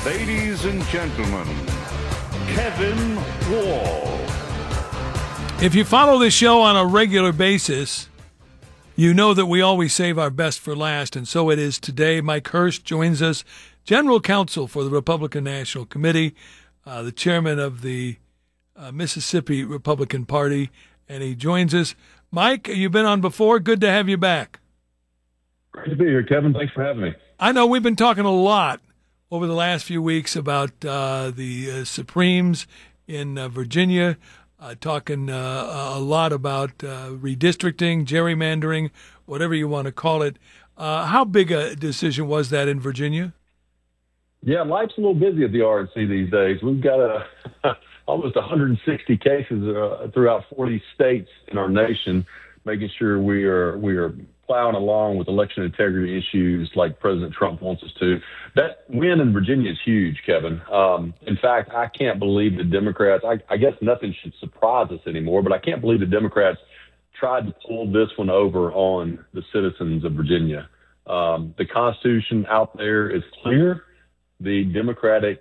Ladies and gentlemen, Kevin Wall. If you follow this show on a regular basis, you know that we always save our best for last, and so it is today. Mike Hurst joins us, General Counsel for the Republican National Committee, the chairman of the Mississippi Republican Party, and he joins us. Mike, you've been on before. Good to have you back. Great to be here, Kevin. Thanks for having me. I know we've been talking a lot over the last few weeks about the Supremes in Virginia, talking a lot about redistricting, gerrymandering, whatever you want to call it. How big a decision was that in Virginia? Yeah, life's a little busy at the RNC these days. We've got almost 160 cases throughout 40 states in our nation, making sure we are plowing along with election integrity issues like President Trump wants us to. That win in Virginia is huge, Kevin. In fact, I can't believe the Democrats, I guess nothing should surprise us anymore, but I can't believe the Democrats tried to pull this one over on the citizens of Virginia. The Constitution out there is clear. The Democratic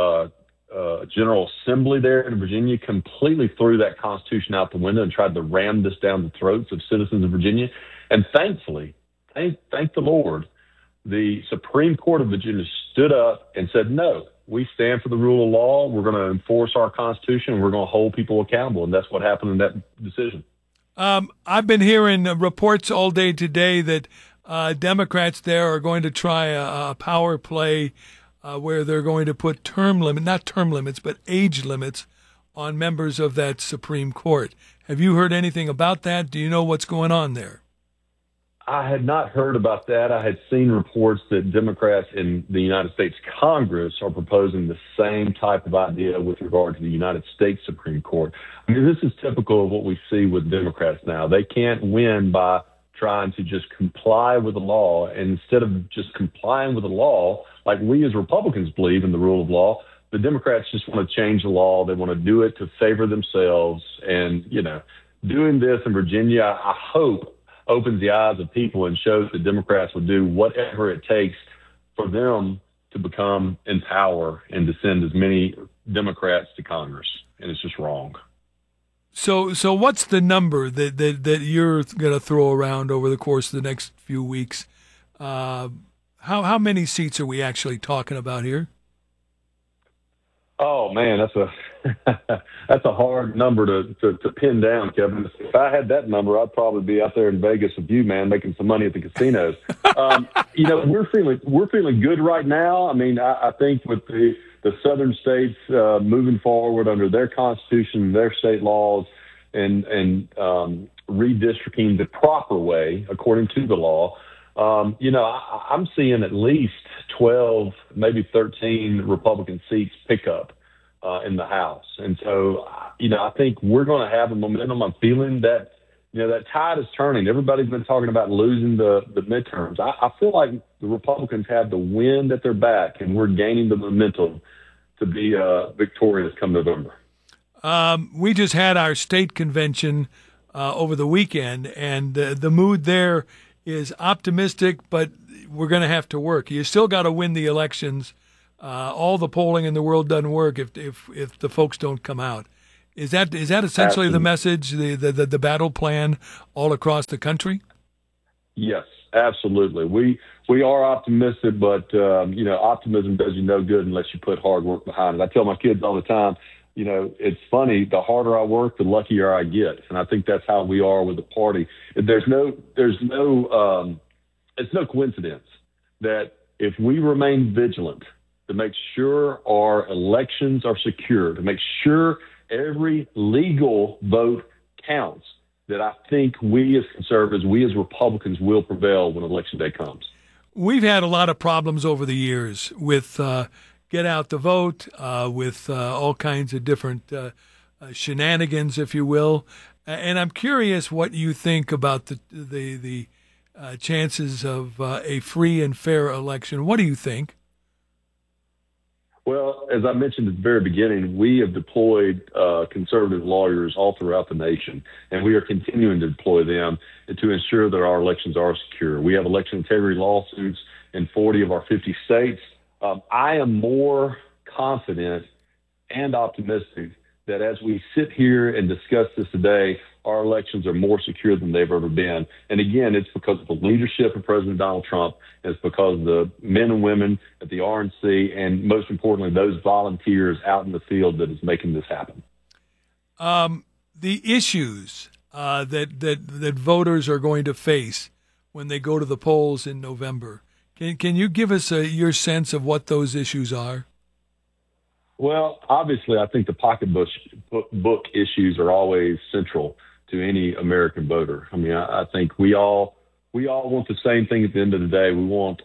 General Assembly there in Virginia completely threw that Constitution out the window and tried to ram this down the throats of citizens of Virginia. And thankfully, thank the Lord, the Supreme Court of Virginia stood up and said, no, we stand for the rule of law. We're going to enforce our Constitution. And we're going to hold people accountable. And that's what happened in that decision. I've been hearing reports all day today that Democrats there are going to try a power play where they're going to put not term limits, but age limits on members of that Supreme Court. Have you heard anything about that? Do you know what's going on there? I had not heard about that. I had seen reports that Democrats in the United States Congress are proposing the same type of idea with regard to the United States Supreme Court. I mean, this is typical of what we see with Democrats now. They can't win by trying to just comply with the law. And instead of just complying with the law, like we as Republicans believe in the rule of law, the Democrats just want to change the law. They want to do it to favor themselves. And, doing this in Virginia, I hope opens the eyes of people and shows that Democrats will do whatever it takes for them to become in power and to send as many Democrats to Congress. And it's just wrong. So what's the number that you're going to throw around over the course of the next few weeks? How many seats are we actually talking about here? Oh man, that's a hard number to pin down, Kevin. If I had that number, I'd probably be out there in Vegas with you, man, making some money at the casinos. We're feeling good right now. I mean, I think with the southern states moving forward under their constitution, their state laws, and redistricting the proper way according to the law. I'm seeing at least 12, maybe 13 Republican seats pick up in the House. And so, I think we're going to have a momentum. I'm feeling that, that tide is turning. Everybody's been talking about losing the midterms. I feel like the Republicans have the wind at their back, and we're gaining the momentum to be victorious come November. We just had our state convention over the weekend, and the mood there is optimistic, but we're going to have to work. You still got to win the elections. All the polling in the world doesn't work if the folks don't come out. Is that essentially Absolutely. the message, the battle plan all across the country? Yes, absolutely. We are optimistic, but optimism does you no good unless you put hard work behind it. I tell my kids all the time, it's funny, the harder I work, the luckier I get. And I think that's how we are with the party. It's no coincidence that if we remain vigilant to make sure our elections are secure, to make sure every legal vote counts, that I think we as conservatives, we as Republicans will prevail when Election Day comes. We've had a lot of problems over the years with get out the vote, with all kinds of different shenanigans, if you will. And I'm curious what you think about the chances of a free and fair election. What do you think? Well, as I mentioned at the very beginning, we have deployed conservative lawyers all throughout the nation, and we are continuing to deploy them to ensure that our elections are secure. We have election integrity lawsuits in 40 of our 50 states. I am more confident and optimistic that as we sit here and discuss this today, our elections are more secure than they've ever been. And again, it's because of the leadership of President Donald Trump. It's because of the men and women at the RNC, and most importantly, those volunteers out in the field that is making this happen. The issues that voters are going to face when they go to the polls in November. Can you give us your sense of what those issues are? Well, obviously, I think the pocketbook issues are always central to any American voter. I mean, I think we all want the same thing at the end of the day. We want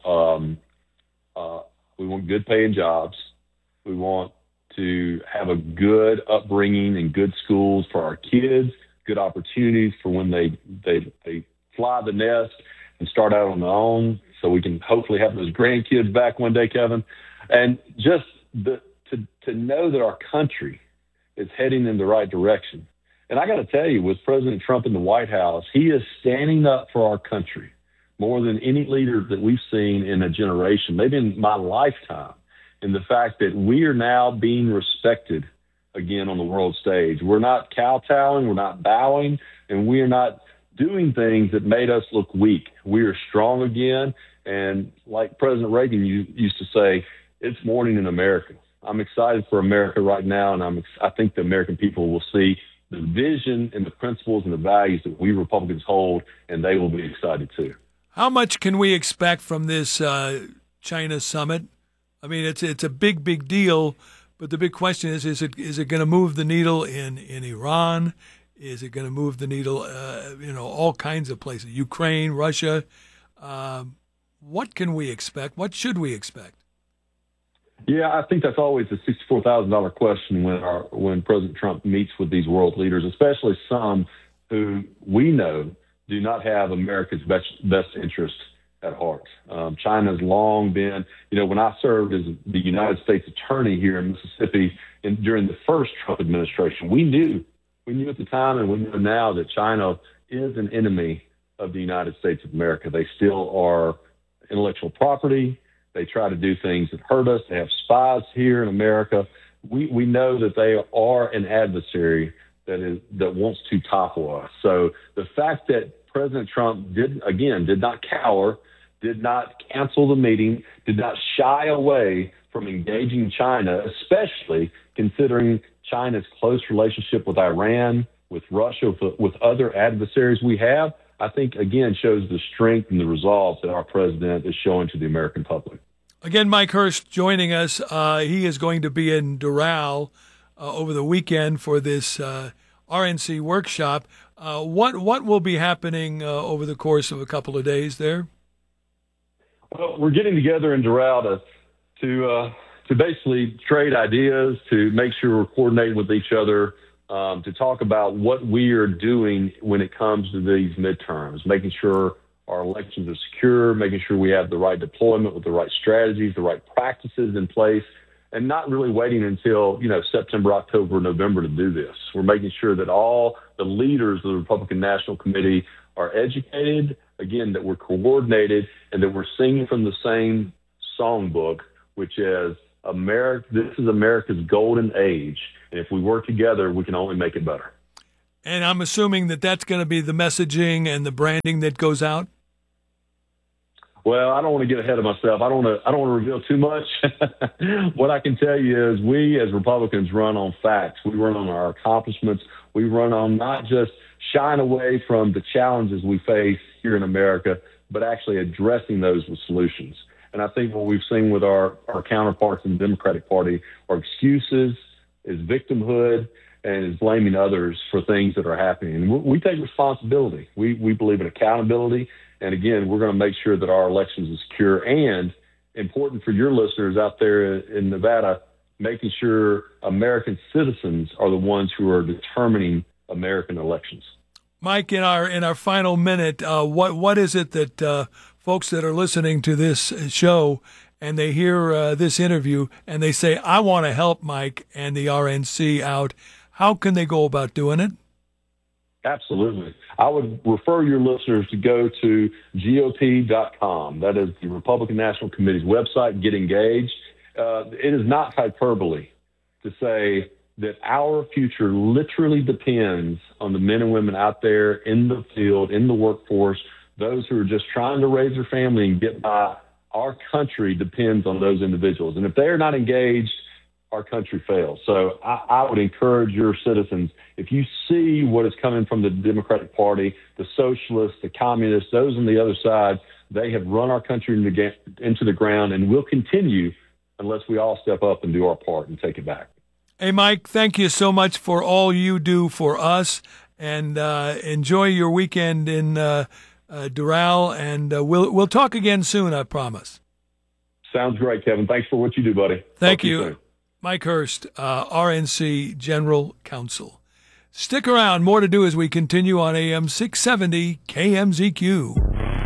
good paying jobs. We want to have a good upbringing and good schools for our kids, good opportunities for when they fly the nest and start out on their own, so we can hopefully have those grandkids back one day, Kevin. And just to know that our country is heading in the right direction. And I got to tell you, with President Trump in the White House, he is standing up for our country more than any leader that we've seen in a generation, maybe in my lifetime, in the fact that we are now being respected again on the world stage. We're not kowtowing, we're not bowing, and we are not doing things that made us look weak. We are strong again. And like President Reagan used to say, it's morning in America. I'm excited for America right now, and I think the American people will see the vision and the principles and the values that we Republicans hold, and they will be excited too. How much can we expect from this China summit? I mean, it's a big deal, but the big question is it going to move the needle in Iran? Is it going to move the needle, all kinds of places, Ukraine, Russia? What can we expect? What should we expect? Yeah, I think that's always the $64,000 question when President Trump meets with these world leaders, especially some who we know do not have America's best interest at heart. China's long been, when I served as the United States attorney here in Mississippi during the first Trump administration, we knew at the time and we know now that China is an enemy of the United States of America. They still are intellectual property. They try to do things that hurt us. They have spies here in America. We know that they are an adversary that wants to topple us. So the fact that President Trump did not cower, did not cancel the meeting, did not shy away from engaging China, especially considering China's close relationship with Iran, with Russia, with other adversaries we have, I think, again, shows the strength and the resolve that our president is showing to the American public. Again, Mike Hurst joining us. He is going to be in Doral over the weekend for this RNC workshop. What will be happening over the course of a couple of days there? Well, we're getting together in Doral to basically trade ideas, to make sure we're coordinating with each other, to talk about what we are doing when it comes to these midterms, making sure our elections are secure, making sure we have the right deployment with the right strategies, the right practices in place, and not really waiting until, September, October, November to do this. We're making sure that all the leaders of the Republican National Committee are educated, again, that we're coordinated, and that we're singing from the same songbook, which is this is America's golden age. And if we work together, we can only make it better. And I'm assuming that that's going to be the messaging and the branding that goes out? Well, I don't want to get ahead of myself. I don't want to reveal too much. What I can tell you is we as Republicans run on facts. We run on our accomplishments. We run on not just shying away from the challenges we face here in America, but actually addressing those with solutions. And I think what we've seen with our counterparts in the Democratic Party are excuses, is victimhood, and is blaming others for things that are happening. And we take responsibility. We believe in accountability. And again, we're going to make sure that our elections are secure, and important for your listeners out there in Nevada, making sure American citizens are the ones who are determining American elections. Mike, in our final minute, what is it that folks that are listening to this show and they hear this interview and they say, I want to help Mike and the RNC out, how can they go about doing it? Absolutely. I would refer your listeners to go to GOP.com. That is the Republican National Committee's website. Get engaged. it is not hyperbole to say that our future literally depends on the men and women out there in the field, in the workforce, those who are just trying to raise their family and get by. Our country depends on those individuals. And if they are not engaged, our country fails. So I would encourage your citizens, if you see what is coming from the Democratic Party, the socialists, the communists, those on the other side, they have run our country into the ground and will continue unless we all step up and do our part and take it back. Hey, Mike, thank you so much for all you do for us, and enjoy your weekend in Doral, and we'll talk again soon, I promise. Sounds great, Kevin. Thanks for what you do, buddy. Thank you. Mike Hurst, RNC General Counsel. Stick around. More to do as we continue on AM 670 KMZQ.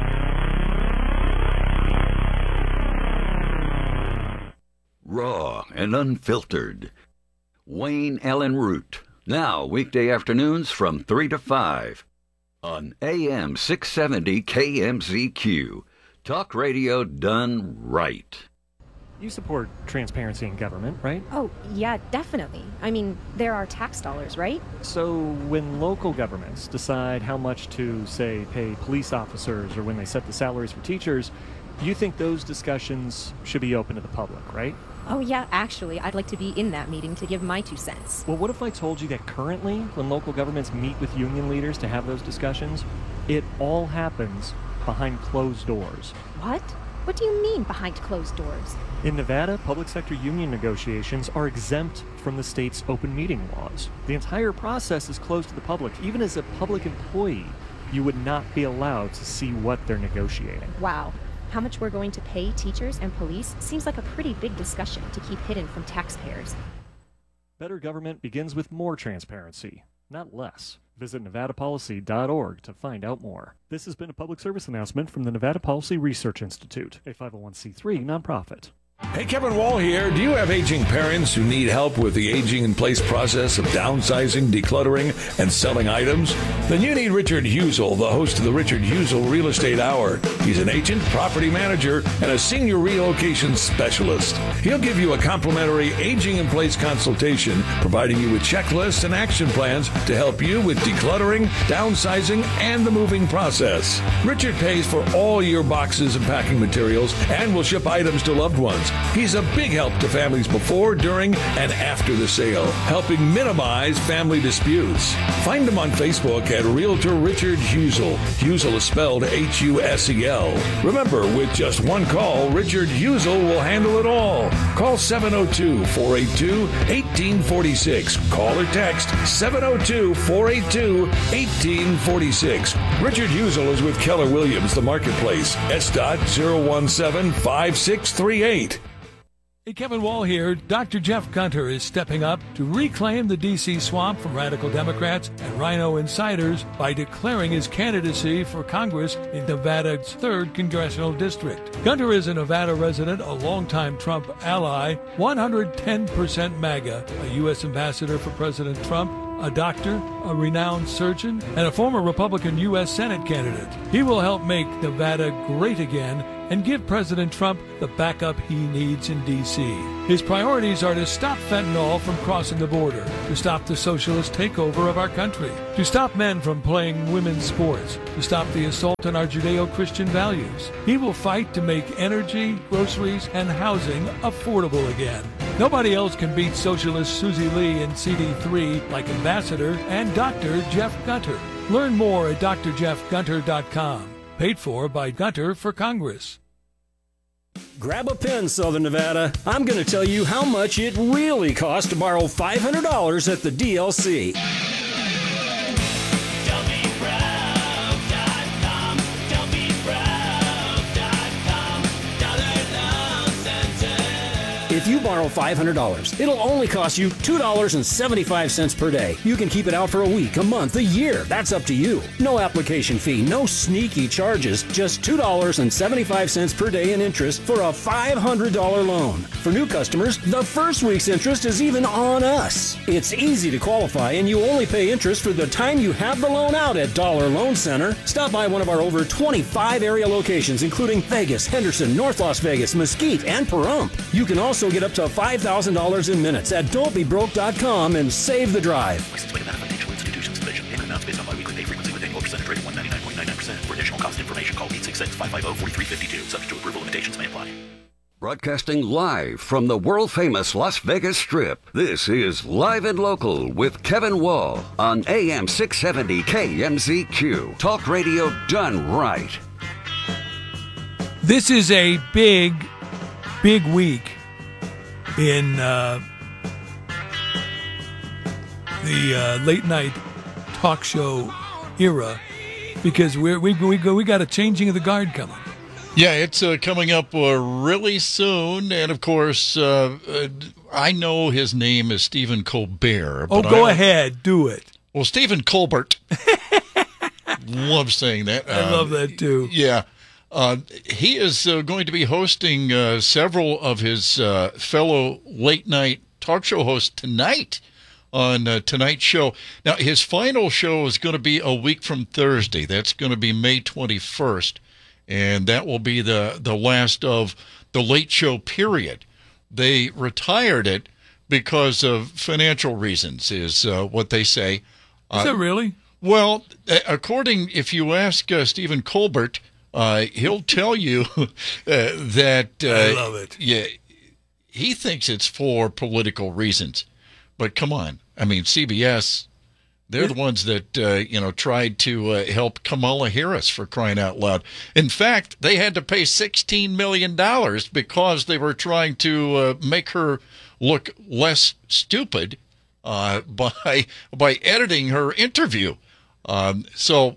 Raw and unfiltered. Wayne Allen Root. Now, weekday afternoons from 3 to 5 on AM 670 KMZQ. Talk radio done right. You support transparency in government, right? Oh, yeah, definitely. I mean, there are tax dollars, right? So when local governments decide how much to, say, pay police officers or when they set the salaries for teachers, you think those discussions should be open to the public, right? Oh, yeah, actually, I'd like to be in that meeting to give my 2 cents. Well, what if I told you that currently, when local governments meet with union leaders to have those discussions, it all happens behind closed doors? What? What do you mean behind closed doors? In Nevada, public sector union negotiations are exempt from the state's open meeting laws. The entire process is closed to the public. Even as a public employee, you would not be allowed to see what they're negotiating. Wow. How much we're going to pay teachers and police seems like a pretty big discussion to keep hidden from taxpayers. Better government begins with more transparency, not less. Visit nevadapolicy.org to find out more. This has been a public service announcement from the Nevada Policy Research Institute, a 501c3 nonprofit. Hey, Kevin Wall here. Do you have aging parents who need help with the aging-in-place process of downsizing, decluttering, and selling items? Then you need Richard Husel, the host of the Richard Husel Real Estate Hour. He's an agent, property manager, and a senior relocation specialist. He'll give you a complimentary aging-in-place consultation, providing you with checklists and action plans to help you with decluttering, downsizing, and the moving process. Richard pays for all your boxes and packing materials and will ship items to loved ones. He's a big help to families before, during, and after the sale, helping minimize family disputes. Find him on Facebook at Realtor Richard Husel. Husel is spelled Husel. Remember, with just one call, Richard Husel will handle it all. Call 702-482-1846. Call or text 702-482-1846. Richard Husel is with Keller Williams, the Marketplace. S.017 5638. Hey, Kevin Wall here. Dr. Jeff Gunter is stepping up to reclaim the D.C. swamp from radical Democrats and rhino insiders by declaring his candidacy for Congress in Nevada's 3rd Congressional District. Gunter is a Nevada resident, a longtime Trump ally, 110% MAGA, a U.S. ambassador for President Trump, a doctor, a renowned surgeon, and a former Republican U.S. Senate candidate. He will help make Nevada great again and give President Trump the backup he needs in D.C. His priorities are to stop fentanyl from crossing the border, to stop the socialist takeover of our country, to stop men from playing women's sports, to stop the assault on our Judeo-Christian values. He will fight to make energy, groceries, and housing affordable again. Nobody else can beat socialist Susie Lee in CD3 like Ambassador and Dr. Jeff Gunter. Learn more at drjeffgunter.com. Paid for by Gunter for Congress. Grab a pen, Southern Nevada. I'm going to tell you how much it really costs to borrow $500 at the DLC. If you borrow $500, it'll only cost you $2.75 per day. You can keep it out for a week, a month, a year. That's up to you. No application fee, no sneaky charges, just $2.75 per day in interest for a $500 loan. For new customers, the first week's interest is even on us. It's easy to qualify, and you only pay interest for the time you have the loan out at Dollar Loan Center. Stop by one of our over 25 area locations, including Vegas, Henderson, North Las Vegas, Mesquite, and Pahrump. You can also you'll get up to $5,000 in minutes at don'tbebroke.com and save the drive. License plate of financial institutions division. Payment amounts based on biweekly pay frequency with annual percentage rate of 199.99%. For additional cost information, call 866-550-4352. Subject to approval, limitations may apply. Broadcasting live from the world-famous Las Vegas Strip, this is Live and Local with Kevin Wall on AM 670 KMZQ. Talk radio done right. This is a big week in the late night talk show era because we got a changing of the guard coming. Yeah, it's coming up really soon, and of course, I know his name is Stephen Colbert. Oh, but go ahead, do it. Well, Stephen Colbert. Love saying that. I love that too. Yeah. He is going to be hosting several of his fellow late-night talk show hosts tonight on tonight's show. Now, his final show is going to be a week from Thursday. That's going to be May 21st, and that will be the last of the Late Show period. They retired it because of financial reasons, is what they say. Is it really? Well, if you ask Stephen Colbert, he'll tell you that I love it. Yeah, he thinks it's for political reasons. But come on, I mean, CBS, they're the ones that tried to help Kamala Harris, for crying out loud. In fact, they had to pay $16 million because they were trying to make her look less stupid by editing her interview. So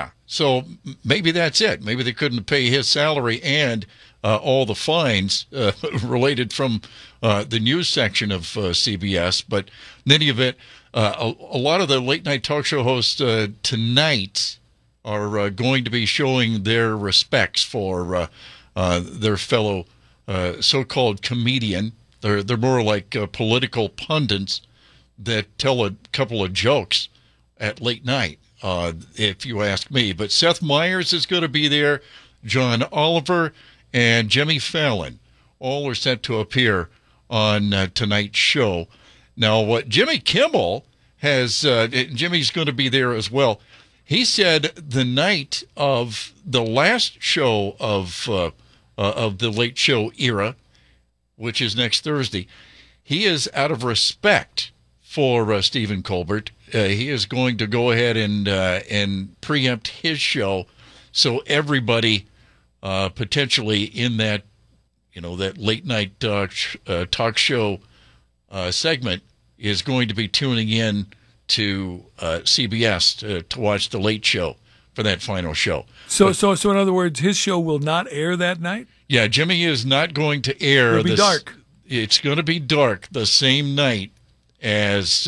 maybe that's it. Maybe they couldn't pay his salary and all the fines related from the news section of CBS. But in any event, a lot of the late night talk show hosts tonight are going to be showing their respects for their fellow so-called comedian. They're more like political pundits that tell a couple of jokes at late night, if you ask me. But Seth Meyers is going to be there, John Oliver, and Jimmy Fallon. All are set to appear on tonight's show. Now, what Jimmy Kimmel has, Jimmy's going to be there as well. He said the night of the last show of the Late Show era, which is next Thursday, he is, out of respect for Stephen Colbert, he is going to go ahead and preempt his show, so everybody potentially in that that late night talk show segment is going to be tuning in to CBS to watch the Late Show for that final show. So in other words, his show will not air that night? Yeah, Jimmy is not going to air. It'll be dark. It's going to be dark the same night as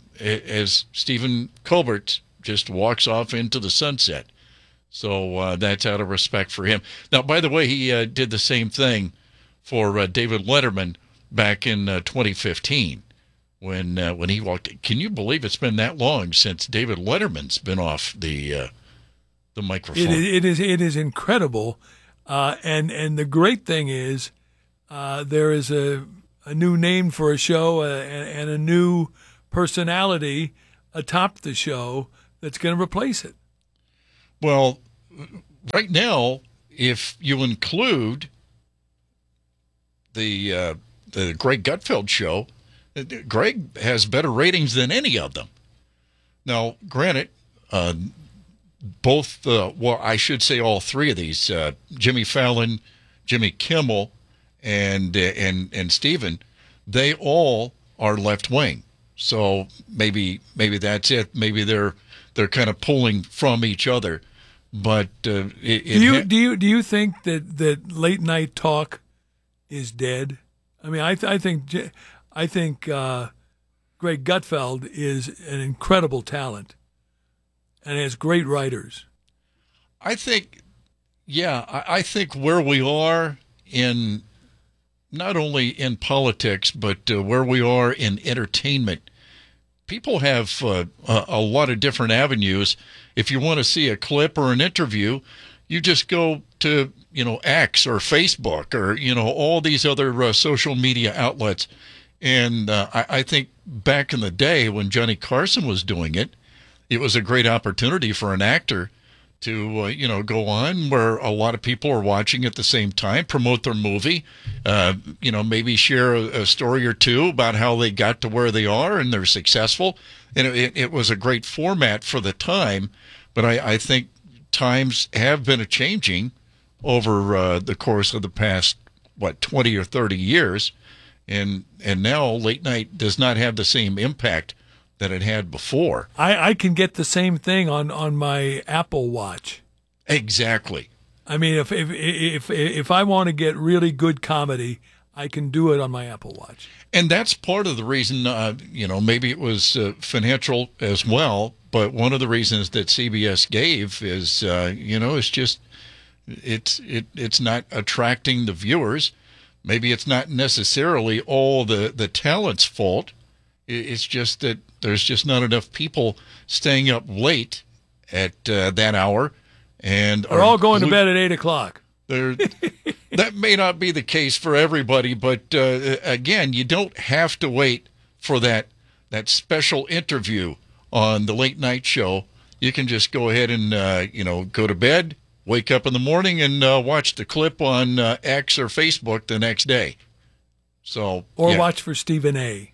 Stephen Colbert just walks off into the sunset. So that's out of respect for him. Now, by the way, he did the same thing for David Letterman back in 2015 when he walked. Can you believe it's been that long since David Letterman's been off the microphone? It is incredible, and the great thing is there is a new name for a show and a new personality atop the show that's going to replace it. Well, right now, if you include the Greg Gutfeld show, Greg has better ratings than any of them. Now, granted, both, I should say all three of these, Jimmy Fallon, Jimmy Kimmel, and Stephen, they all are left wing. So maybe that's it. Maybe they're kind of pulling from each other. But do you think that late night talk is dead? I mean, I think Greg Gutfeld is an incredible talent and has great writers. I think where we are in not only in politics but where we are in entertainment, people have a lot of different avenues. If you want to see a clip or an interview, You just go to, X or Facebook or, all these other social media outlets. And I think back in the day when Johnny Carson was doing it, it was a great opportunity for an actor to, go on where a lot of people are watching at the same time, promote their movie, maybe share a story or two about how they got to where they are and they're successful. And it was a great format for the time, but I think times have been a-changing over the course of the past, 20 or 30 years. And now late night does not have the same impact that it had before. I can get the same thing on my Apple Watch. Exactly. I mean, if I want to get really good comedy, I can do it on my Apple Watch. And that's part of the reason, maybe it was financial as well, but one of the reasons that CBS gave is, it's just, it's not attracting the viewers. Maybe it's not necessarily all the talent's fault. It's just that there's just not enough people staying up late at that hour. And they're all going to bed at 8 o'clock. That may not be the case for everybody, but again, you don't have to wait for that special interview on the late night show. You can just go ahead and go to bed, wake up in the morning, and watch the clip on X or Facebook the next day. Watch for Stephen A.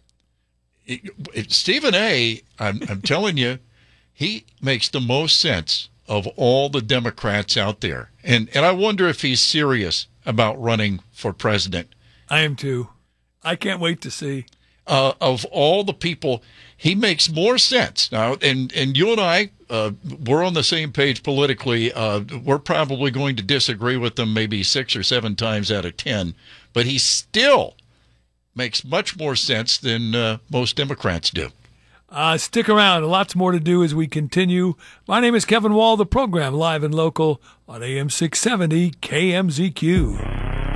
Stephen A., I'm telling you, he makes the most sense of all the Democrats out there. And I wonder if he's serious about running for president. I am too. I can't wait to see. Of all the people, he makes more sense. Now, and you and I, we're on the same page politically. We're probably going to disagree with them maybe 6 or 7 times out of 10. But he still makes much more sense than most Democrats do. Stick around. Lots more to do as we continue. My name is Kevin Wall, the program live and local on AM 670 KMZQ.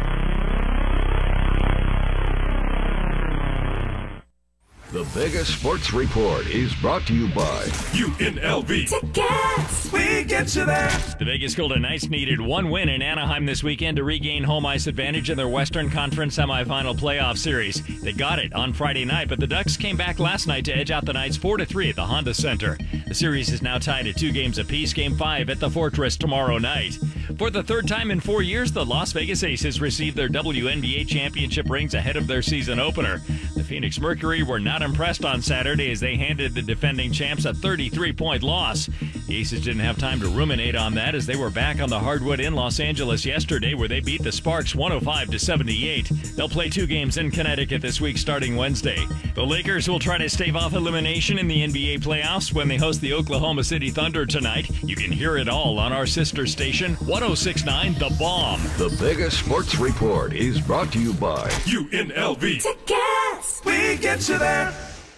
The Vegas Sports Report is brought to you by UNLV. Tickets! We get you there. The Vegas Golden Knights needed one win in Anaheim this weekend to regain home ice advantage in their Western Conference semifinal playoff series. They got it on Friday night, but the Ducks came back last night to edge out the Knights 4-3 at the Honda Center. The series is now tied at 2 games apiece. Game 5 at the Fortress tomorrow night. For the third time in 4 years, the Las Vegas Aces received their WNBA championship rings ahead of their season opener. The Phoenix Mercury were not impressed on Saturday as they handed the defending champs a 33-point loss. The Aces didn't have time to ruminate on that as they were back on the hardwood in Los Angeles yesterday where they beat the Sparks 105-78. They'll play 2 games in Connecticut this week starting Wednesday. The Lakers will try to stave off elimination in the NBA playoffs when they host the Oklahoma City Thunder tonight. You can hear it all on our sister station, 106.9 The Bomb. The Vegas Sports Report is brought to you by UNLV. Tickets! We get you there.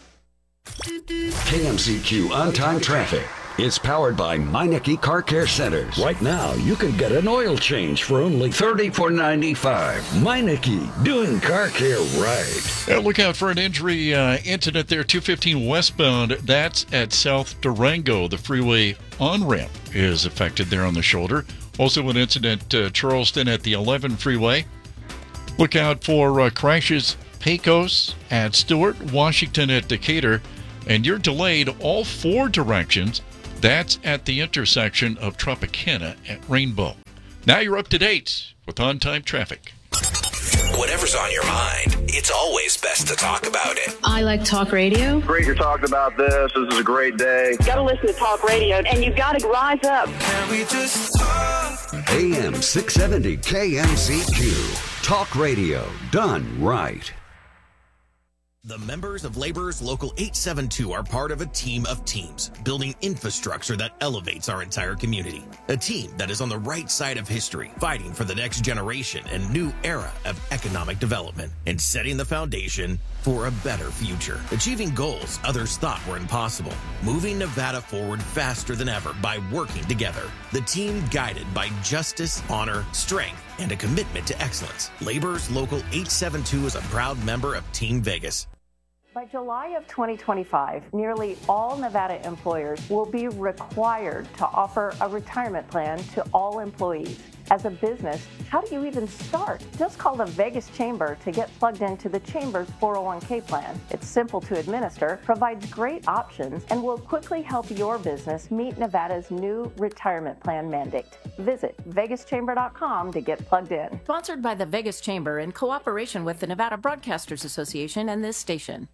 KMZQ On-Time Traffic is powered by Meineke Car Care Centers. Right now, you can get an oil change for only $34.95. Meineke, doing car care right. Look out for an injury incident there, 215 westbound. That's at South Durango. The freeway on-ramp is affected there on the shoulder. Also an incident, Charleston at the 11 freeway. Look out for crashes, Pecos at Stewart, Washington at Decatur, and you're delayed all 4 directions. That's at the intersection of Tropicana at Rainbow. Now you're up to date with on-time traffic. Whatever's on your mind, it's always best to talk about it. I like talk radio. Great you're talking about this. This is a great day. Got to listen to talk radio, and you got to rise up. Can we just talk? AM 670 KMZQ. Talk radio done right. The members of Laborers Local 872 are part of a team of teams, building infrastructure that elevates our entire community. A team that is on the right side of history, fighting for the next generation and new era of economic development, and setting the foundation for a better future. Achieving goals others thought were impossible. Moving Nevada forward faster than ever by working together. The team guided by justice, honor, strength, and a commitment to excellence. Laborers Local 872 is a proud member of Team Vegas. By July of 2025, nearly all Nevada employers will be required to offer a retirement plan to all employees. As a business, how do you even start? Just call the Vegas Chamber to get plugged into the Chamber's 401k plan. It's simple to administer, provides great options, and will quickly help your business meet Nevada's new retirement plan mandate. Visit vegaschamber.com to get plugged in. Sponsored by the Vegas Chamber in cooperation with the Nevada Broadcasters Association and this station.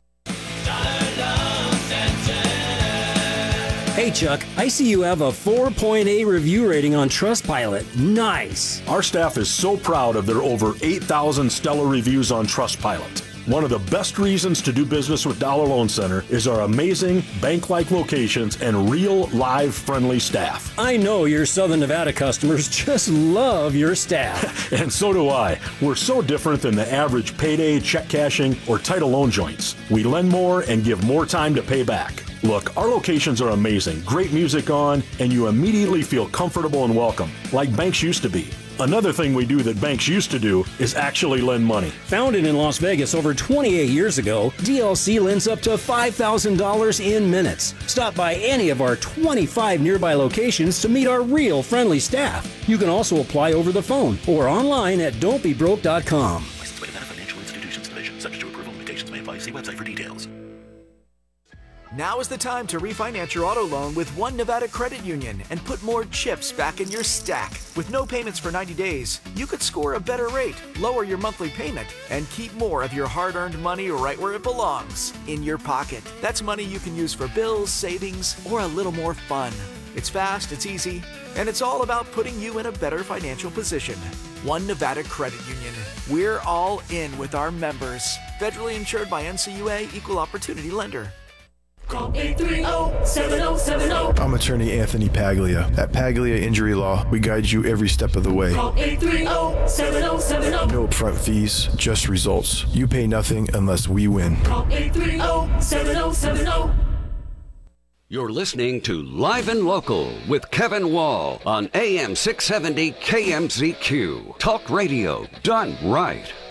Hey Chuck, I see you have a 4.8 review rating on Trustpilot. Nice! Our staff is so proud of their over 8,000 stellar reviews on Trustpilot. One of the best reasons to do business with Dollar Loan Center is our amazing bank-like locations and real, live, friendly staff. I know your Southern Nevada customers just love your staff. And so do I. We're so different than the average payday, check cashing, or title loan joints. We lend more and give more time to pay back. Look, our locations are amazing, great music on, and you immediately feel comfortable and welcome, like banks used to be. Another thing we do that banks used to do is actually lend money. Founded in Las Vegas over 28 years ago, DLC lends up to $5,000 in minutes. Stop by any of our 25 nearby locations to meet our real friendly staff. You can also apply over the phone or online at don'tbebroke.com. Licensed by Nevada Financial Institutions Division. Subject to approval. Limitations may apply. See website for details. Now is the time to refinance your auto loan with One Nevada Credit Union and put more chips back in your stack. With no payments for 90 days, you could score a better rate, lower your monthly payment, and keep more of your hard-earned money right where it belongs, in your pocket. That's money you can use for bills, savings, or a little more fun. It's fast, it's easy, and it's all about putting you in a better financial position. One Nevada Credit Union. We're all in with our members. Federally insured by NCUA, Equal Opportunity Lender. Call 830-7070. I'm attorney Anthony Paglia. At Paglia Injury Law, we guide you every step of the way. Call 830-7070. No upfront fees, just results. You pay nothing unless we win. Call 830-7070. You're listening to Live and Local with Kevin Wall on AM 670 KMZQ. Talk radio done right.